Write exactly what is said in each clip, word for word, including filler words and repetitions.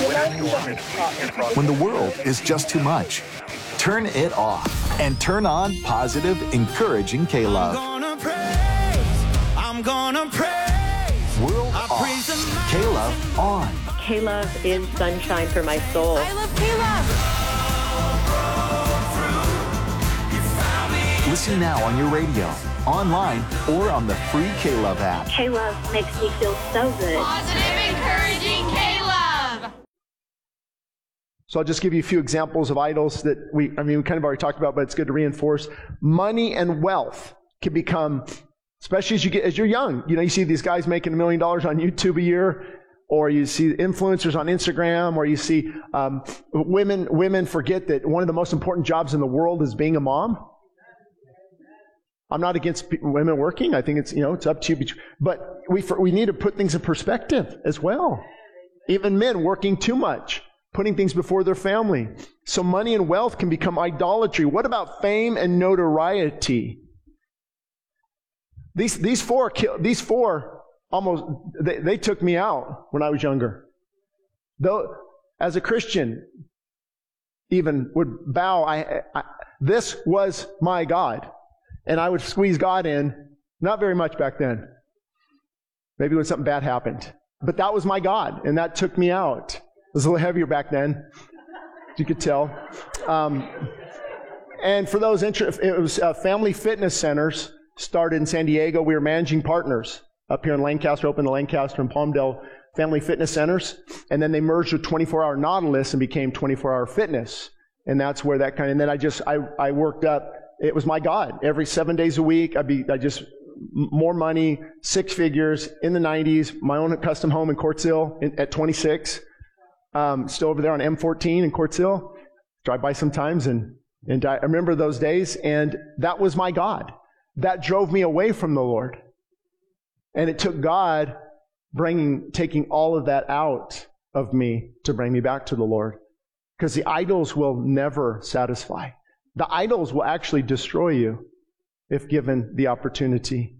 When the world is just too much, turn it off and turn on positive, encouraging K-Love. I'm gonna praise, I'm gonna praise. World off, K-Love on. K-Love is sunshine for my soul. I love K-Love. Listen now on your radio, online, or on the free K-Love app. K-Love makes me feel so good. Positive, encouraging K-Love. So I'll just give you a few examples of idols that we, I mean, we kind of already talked about, but it's good to reinforce. Money and wealth can become, especially as you get, as you're young, you know, you see these guys making a million dollars on YouTube a year, or you see influencers on Instagram, or you see um, women, women forget that one of the most important jobs in the world is being a mom. I'm not against women working. I think it's, you know, it's up to you. But we we need to put things in perspective as well. Even men working too much, putting things before their family. So money and wealth can become idolatry. What about fame and notoriety? These these four these four almost they, they took me out when I was younger. Though as a Christian, even would bow. I, I this was my God. And I would squeeze God in, not very much back then. Maybe when something bad happened. But that was my God, and that took me out. It was a little heavier back then, as you could tell. Um, and for those interested, it was uh, Family Fitness Centers started in San Diego. We were managing partners up here in Lancaster, opened the Lancaster and Palmdale Family Fitness Centers. And then they merged with twenty-four hour Nautilus and became twenty-four hour Fitness. And that's where that kind of, and then I just, I, I worked up. It was my God. Every seven days a week, I'd be, I just, more money, six figures in the nineties, my own custom home in Quartzville in, at twenty-six. Um, still over there on M fourteen in Quartzville. Drive by sometimes and, and I remember those days, and that was my God. That drove me away from the Lord. And it took God bringing, taking all of that out of me to bring me back to the Lord. Because the idols will never satisfy. The idols will actually destroy you if given the opportunity.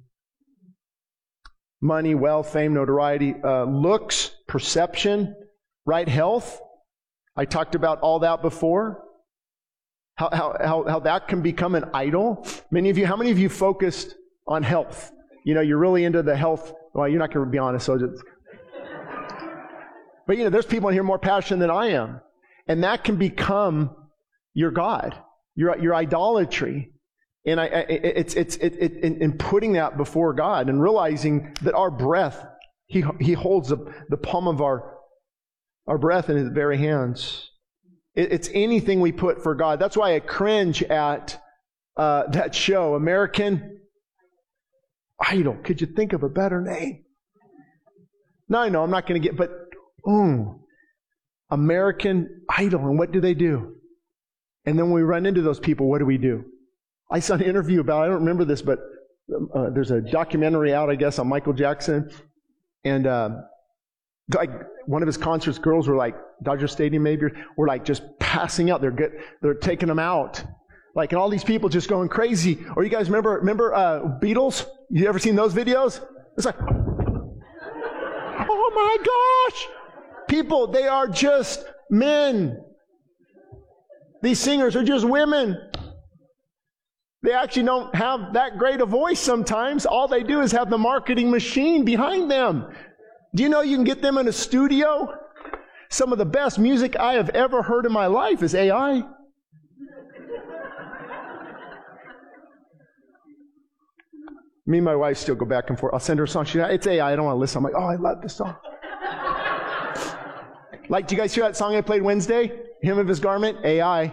Money, wealth, fame, notoriety, uh, looks, perception, right health. I talked about all that before. How, how, how, how that can become an idol. Many of you, how many of you focused on health? You know, you're really into the health. Well, you're not going to be honest. So just, but you know, there's people in here more passionate than I am. And that can become your God. Your, your idolatry, and I, I, it's it's it, it, in, in putting that before God and realizing that our breath, He He holds the, the palm of our our breath in His very hands. It, it's anything we put for God. That's why I cringe at uh, that show, American Idol. Could you think of a better name? No, I know I'm not going to get, but mm, American Idol, and what do they do? And then when we run into those people, what do we do? I saw an interview about, I don't remember this, but uh, there's a documentary out, I guess, on Michael Jackson. And uh, like one of his concerts, girls were like, Dodger Stadium maybe, were like just passing out. They're good, they're taking them out. Like, and all these people just going crazy. Or you guys remember, remember uh, Beatles? You ever seen those videos? It's like, oh my gosh! People, they are just men. These singers are just women. They actually don't have that great a voice sometimes. All they do is have the marketing machine behind them. Do you know you can get them in a studio? Some of the best music I have ever heard in my life is A I. Me and my wife still go back and forth. I'll send her a song. She's like, it's A I. I don't want to listen. I'm like, oh, I love this song. Like, do you guys hear that song I played Wednesday? Hymn of His Garment? A I.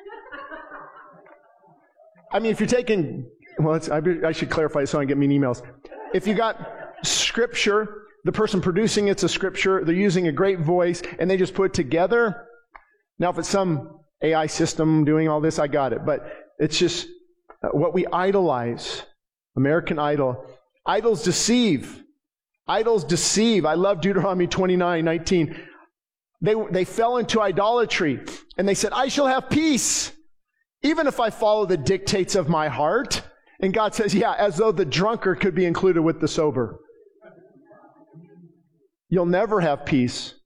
I mean, if you're taking, well, it's, I, I should clarify this so I don't get mean emails. If you got scripture, the person producing it's a scripture, they're using a great voice, and they just put it together. Now, if it's some A I system doing all this, I got it. But it's just what we idolize. American Idol. Idols deceive. Idols deceive. I love Deuteronomy twenty-nine nineteen. They, they fell into idolatry, and they said, I shall have peace, even if I follow the dictates of my heart. And God says, yeah, as though the drunkard could be included with the sober. You'll never have peace